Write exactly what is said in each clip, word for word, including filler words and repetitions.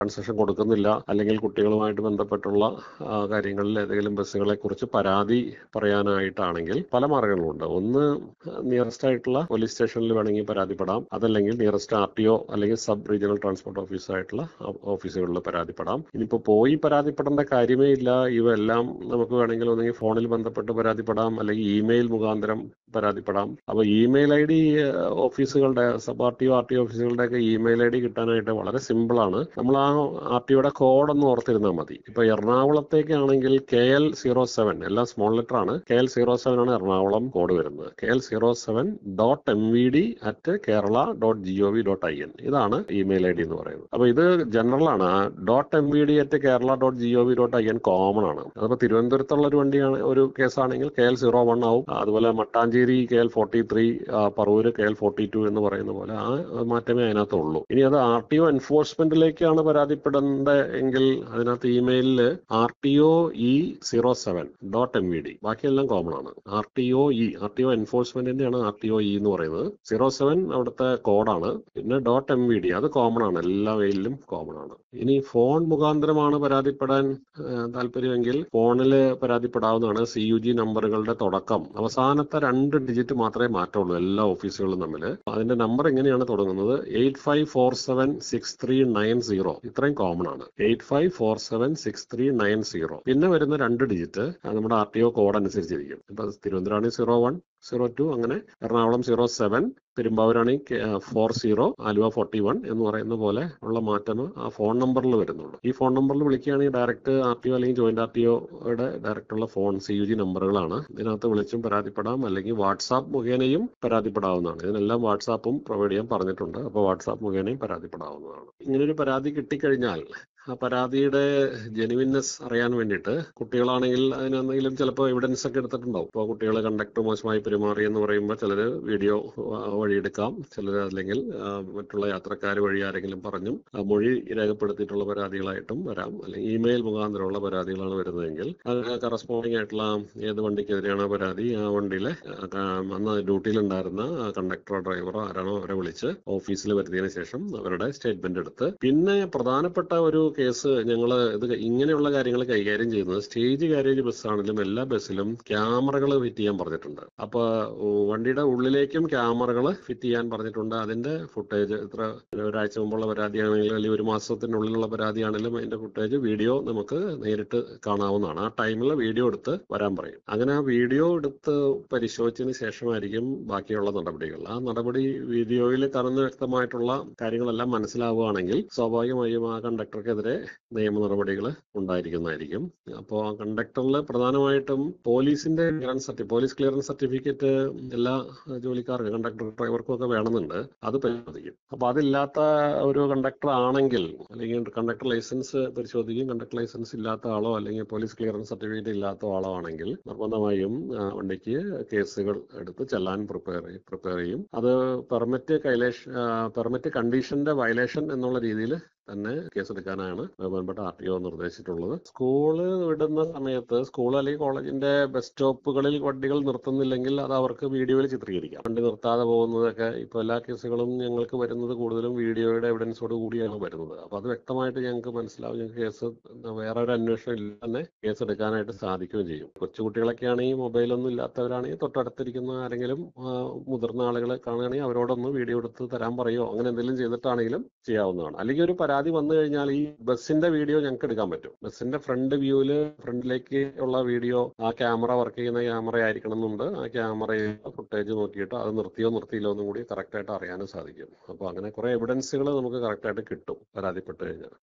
Concession കൊടുക്കുന്നില്ല, അല്ലെങ്കിൽ കുട്ടികളുമായിട്ട് ബന്ധപ്പെട്ടുള്ള കാര്യങ്ങളിൽ ഏതെങ്കിലും ബസ്സുകളെ കുറിച്ച് പരാതി പറയാനായിട്ടാണെങ്കിൽ പല മാർഗങ്ങളുണ്ട്. ഒന്ന്, നിയറസ്റ്റ് ആയിട്ടുള്ള പോലീസ് സ്റ്റേഷനിൽ വേണമെങ്കിൽ പരാതിപ്പെടാം. അതല്ലെങ്കിൽ നിയറസ്റ്റ് ആർ ടി ഒ അല്ലെങ്കിൽ സബ് റീജിയണൽ ട്രാൻസ്പോർട്ട് ഓഫീസായിട്ടുള്ള ഓഫീസുകളിൽ പരാതിപ്പെടാം. ഇനിയിപ്പോൾ പോയി പരാതിപ്പെടേണ്ട കാര്യമേ ഇല്ല. ഇവയെല്ലാം നമുക്ക് വേണമെങ്കിൽ ഒന്നെങ്കിൽ ഫോണിൽ ബന്ധപ്പെട്ട് പരാതിപ്പെടാം, അല്ലെങ്കിൽ ഇമെയിൽ മുഖാന്തരം പരാതിപ്പെടാം. അപ്പോൾ ഇമെയിൽ ഐ ഡി ഓഫീസുകളുടെ sub R T O R T ഓഫീസുകളുടെ ഒക്കെ ഇമെയിൽ ഐ ഡി കിട്ടാനായിട്ട് വളരെ സിമ്പിളാണ്. നമ്മൾ ആ ആർ ടി ഒയുടെ കോഡൊന്ന് ഓർത്തിരുന്നാൽ മതി. ഇപ്പൊ എറണാകുളത്തേക്കാണെങ്കിൽ കെ എൽ സീറോ സെവൻ, എല്ലാം സ്മോൾ ലെറ്റർ ആണ്. കെ എൽ സീറോ സെവൻ ആണ് എറണാകുളം കോഡ് വരുന്നത്. K L zero seven dot M V D at Kerala dot G O V dot I N ഇതാണ് ഇമെയിൽ ഐ ഡി എന്ന് പറയുന്നത്. അപ്പൊ ഇത് ജനറൽ ആണ്. Dot M V D at Kerala dot G O V dot I N common ആണ്. അതിപ്പോ തിരുവനന്തപുരത്തുള്ള ഒരു വണ്ടിയാണ്, ഒരു കേസാണെങ്കിൽ കെ എൽ സീറോ വൺ ആവും. അതുപോലെ Mattancherry K L forty three, Paravur K L forty to എന്ന് പറയുന്ന പോലെ ആ മാറ്റമേ അതിനകത്തുള്ളൂ. ഇനി അത് ആർ ടി ഒ എൻഫോഴ്സ്മെന്റിലേക്കാണ് പരാതിപ്പെടേണ്ടത് എങ്കിൽ അതിനകത്ത് ഇമെയിലിൽ R T O E zero seven dot M V D, ബാക്കിയെല്ലാം കോമൺ ആണ്. R T O E R T O എൻഫോഴ്സ്മെന്റിന്റെയാണ് R T O E എന്ന് പറയുന്നത്. സീറോ സെവൻ അവിടുത്തെ കോഡാണ്. പിന്നെ ഡോട്ട് എം വി ഡി അത് കോമൺ ആണ്, എല്ലാ മെയിലിലും കോമൺ ആണ്. ഇനി ഫോൺ മുഖാന്തരമാണ് പരാതിപ്പെടാൻ താല്പര്യമെങ്കിൽ ഫോണിൽ പരാതിപ്പെടാവുന്നതാണ്. സി യു ജി നമ്പറുകളുടെ തുടക്കം അവസാനത്തെ രണ്ട് ഡിജിറ്റ് മാത്രമേ മാറ്റമുള്ളൂ എല്ലാ ഓഫീസുകളും തമ്മിൽ. അതിന്റെ നമ്പർ എങ്ങനെയാണ് തുടങ്ങുന്നത്? Eight five four seven six three nine zero, ഇത്രയും കോമൺ ആണ്. Eight five four seven six three nine zero. പിന്നെ വരുന്ന രണ്ട് ഡിജിറ്റ് നമ്മുടെ ആർ ടി ഒ കോഡ് അനുസരിച്ചിരിക്കും. ഇപ്പൊ Thiruvananthapuram zero one zero to, അങ്ങനെ Ernakulam zero seven, പെരുമ്പാവൂരാണ് four zero, Aluva forty one എന്ന് പറയുന്ന പോലെ ഉള്ള മാറ്റം ആ ഫോൺ നമ്പറിൽ വരുന്നുള്ളൂ. ഈ ഫോൺ നമ്പറിൽ വിളിക്കുകയാണെങ്കിൽ ഡയറക്റ്റ് ആർ ടി ഒ അല്ലെങ്കിൽ ജോയിന്റ് ആർ ടി ഒയുടെ ഡയറക്റ്റ് ഉള്ള ഫോൺ സി യു ജി നമ്പറുകളാണ്. ഇതിനകത്ത് വിളിച്ചും പരാതിപ്പെടാം, അല്ലെങ്കിൽ വാട്സാപ്പ് മുഖേനയും പരാതിപ്പെടാവുന്നതാണ്. ഇതിനെല്ലാം വാട്സാപ്പും പ്രൊവൈഡ് ചെയ്യാൻ പറഞ്ഞിട്ടുണ്ട്. അപ്പോൾ വാട്സാപ്പ് മുഖേനയും പരാതിപ്പെടാവുന്നതാണ്. ഇങ്ങനൊരു പരാതി കിട്ടിക്കഴിഞ്ഞാൽ ആ പരാതിയുടെ ജെനുവിൻനെസ് അറിയാൻ വേണ്ടിയിട്ട് കുട്ടികളാണെങ്കിൽ അതിനെന്തെങ്കിലും ചിലപ്പോൾ എവിഡൻസ് ഒക്കെ എടുത്തിട്ടുണ്ടാവും. ഇപ്പോൾ കുട്ടികൾ കണ്ടക്ടർ മോശമായി പെരുമാറി എന്ന് പറയുമ്പോൾ ചിലർ വീഡിയോ വഴിയെടുക്കാം, ചിലർ അല്ലെങ്കിൽ മറ്റുള്ള യാത്രക്കാർ വഴി ആരെങ്കിലും പറഞ്ഞും മൊഴി രേഖപ്പെടുത്തിയിട്ടുള്ള പരാതികളായിട്ടും വരാം. അല്ലെങ്കിൽ ഇമെയിൽ മുഖാന്തരമുള്ള പരാതികളാണ് വരുന്നതെങ്കിൽ അത് കറസ്പോണ്ടിങ് ആയിട്ടുള്ള ഏത് വണ്ടിക്കെതിരെയാണോ പരാതി ആ വണ്ടിയിലെ അന്ന് ഡ്യൂട്ടിയിലുണ്ടായിരുന്ന കണ്ടക്ടറോ ഡ്രൈവറോ ആരാണോ അവരെ വിളിച്ച് ഓഫീസിൽ വരുത്തിയതിനു ശേഷം അവരുടെ സ്റ്റേറ്റ്മെന്റ് എടുത്ത്, പിന്നെ പ്രധാനപ്പെട്ട ഒരു കേസ് ഞങ്ങൾ ഇത് ഇങ്ങനെയുള്ള കാര്യങ്ങൾ കൈകാര്യം ചെയ്യുന്നത് സ്റ്റേജ് കാരേജ് ബസ്സാണെങ്കിലും എല്ലാ ബസ്സിലും ക്യാമറകൾ ഫിറ്റ് ചെയ്യാൻ പറഞ്ഞിട്ടുണ്ട്. അപ്പൊ വണ്ടിയുടെ ഉള്ളിലേക്കും ക്യാമറകൾ ഫിറ്റ് ചെയ്യാൻ പറഞ്ഞിട്ടുണ്ട്. അതിന്റെ ഫുട്ടേജ് ഇത്ര ഒരാഴ്ച മുമ്പുള്ള പരാതിയാണെങ്കിലും അല്ലെങ്കിൽ ഒരു മാസത്തിനുള്ളിലുള്ള പരാതിയാണെങ്കിലും അതിന്റെ ഫുട്ടേജ് വീഡിയോ നമുക്ക് നേരിട്ട് കാണാവുന്നതാണ്. ആ ടൈമിൽ വീഡിയോ എടുത്ത് വരാൻ പറയും. അങ്ങനെ ആ വീഡിയോ എടുത്ത് പരിശോധിച്ചതിന് ശേഷമായിരിക്കും ബാക്കിയുള്ള നടപടികൾ. ആ നടപടി വീഡിയോയിൽ കാണുന്ന വ്യക്തമായിട്ടുള്ള കാര്യങ്ങളെല്ലാം മനസ്സിലാവുകയാണെങ്കിൽ സ്വാഭാവികമായും ആ കണ്ടക്ടർക്കെതിരെ നിയമ നടപടികൾ ഉണ്ടായിരിക്കുന്നതായിരിക്കും. അപ്പോൾ ആ കണ്ടക്ടറിൽ പ്രധാനമായിട്ടും പോലീസിന്റെ clearance certificate police clearance certificate എല്ലാ ജോലിക്കാർക്കും കണ്ടക്ടർ ഡ്രൈവർക്കും ഒക്കെ വേണമെന്നുണ്ട്. അത് പരിശോധിക്കും. അപ്പൊ അതില്ലാത്ത ഒരു കണ്ടക്ടർ ആണെങ്കിൽ അല്ലെങ്കിൽ കണ്ടക്ടർ ലൈസൻസ് പരിശോധിക്കും. കണ്ടക്ടർ ലൈസൻസ് ഇല്ലാത്ത ആളോ അല്ലെങ്കിൽ പോലീസ് ക്ലിയറൻസ് സർട്ടിഫിക്കറ്റ് ഇല്ലാത്ത ആളോ ആണെങ്കിൽ നിർബന്ധമായും വണ്ടിക്ക് കേസുകൾ എടുത്ത് ചെല്ലാൻ പ്രിപ്പയർ പ്രിപ്പയർ ചെയ്യും. അത് പെർമിറ്റ് കൈലേഷ് പെർമിറ്റ് കണ്ടീഷന്റെ വയലേഷൻ എന്നുള്ള രീതിയിൽ തന്നെ കേസെടുക്കാനാണ് ബഹുമാനപ്പെട്ട ആർ ടി ഒ നിർദ്ദേശിച്ചിട്ടുള്ളത്. സ്കൂള് വിടുന്ന സമയത്ത് സ്കൂൾ അല്ലെങ്കിൽ കോളേജിന്റെ ബസ് സ്റ്റോപ്പുകളിൽ വണ്ടികൾ നിർത്തുന്നില്ലെങ്കിൽ അത് അവർക്ക് വീഡിയോയിൽ ചിത്രീകരിക്കാം. വണ്ടി നിർത്താതെ പോകുന്നതൊക്കെ ഇപ്പൊ എല്ലാ കേസുകളും ഞങ്ങൾക്ക് വരുന്നത് കൂടുതലും വീഡിയോയുടെ എവിഡൻസോട് കൂടിയാണ് വരുന്നത്. അപ്പൊ അത് വ്യക്തമായിട്ട് ഞങ്ങൾക്ക് മനസ്സിലാവും. ഞങ്ങൾക്ക് കേസ് വേറെ ഒരു അന്വേഷണം ഇല്ല തന്നെ കേസ് എടുക്കാനായിട്ട് സാധിക്കുകയും ചെയ്യും. കൊച്ചുകുട്ടികളൊക്കെ ആണെങ്കിൽ മൊബൈലൊന്നും ഇല്ലാത്തവരാണെങ്കിൽ തൊട്ടടുത്തിരിക്കുന്ന ആരെങ്കിലും മുതിർന്ന ആളുകളെ കാണുകയാണെങ്കിൽ അവരോടൊന്ന് വീഡിയോ എടുത്ത് തരാൻ പറയുമോ അങ്ങനെ എന്തെങ്കിലും ചെയ്തിട്ടാണെങ്കിലും ചെയ്യാവുന്നതാണ്. അല്ലെങ്കിൽ ഒരു പരാതി വന്നു കഴിഞ്ഞാൽ ഈ ബസ്സിന്റെ വീഡിയോ ഞങ്ങൾക്ക് എടുക്കാൻ പറ്റും. ബസ്സിന്റെ ഫ്രണ്ട് വ്യൂവില് ഫ്രണ്ടിലേക്ക് ഉള്ള വീഡിയോ ആ ക്യാമറ വർക്ക് ചെയ്യുന്ന ക്യാമറ ആയിരിക്കണം എന്നുണ്ട്. ആ ക്യാമറയിൽ ഫുട്ടേജ് നോക്കിയിട്ട് അത് നിർത്തിയോ നിർത്തിയില്ലോ എന്നും കൂടി കറക്റ്റ് ആയിട്ട് അറിയാനും സാധിക്കും. അപ്പൊ അങ്ങനെ കുറെ എവിഡൻസുകൾ നമുക്ക് കറക്റ്റ് ആയിട്ട് കിട്ടും പരാതിപ്പെട്ട് കഴിഞ്ഞാൽ.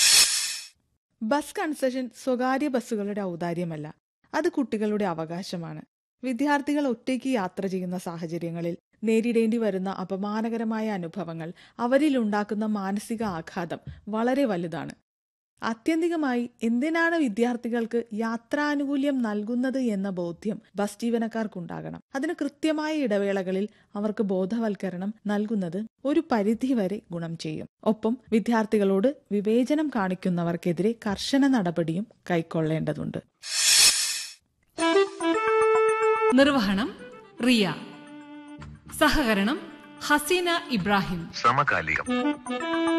ബസ് കൺസെഷൻ സ്വകാര്യ ബസ്സുകളുടെ ഔദാര്യമല്ല, അത് കുട്ടികളുടെ അവകാശമാണ്. വിദ്യാർത്ഥികൾ ഒറ്റയ്ക്ക് യാത്ര ചെയ്യുന്ന സാഹചര്യങ്ങളിൽ നേരിടേണ്ടി വരുന്ന അപമാനകരമായ അനുഭവങ്ങൾ അവരിലുണ്ടാക്കുന്ന മാനസിക ആഘാതം വളരെ വലുതാണ്. ആത്യന്തികമായി എന്തിനാണ് വിദ്യാർത്ഥികൾക്ക് യാത്രാനുകൂല്യം നൽകുന്നത് എന്ന ബോധ്യം ബസ് ജീവനക്കാർക്കുണ്ടാകണം. അതിന് കൃത്യമായ ഇടവേളകളിൽ അവർക്ക് ബോധവൽക്കരണം നൽകുന്നത് ഒരു പരിധിവരെ ഗുണം ചെയ്യും. ഒപ്പം വിദ്യാർത്ഥികളോട് വിവേചനം കാണിക്കുന്നവർക്കെതിരെ കർശന നടപടിയും കൈക്കൊള്ളേണ്ടതുണ്ട്. നിർവഹണം റിയ. സഹകരണം ഹസീന ഇബ്രാഹിം. സമകാലികം.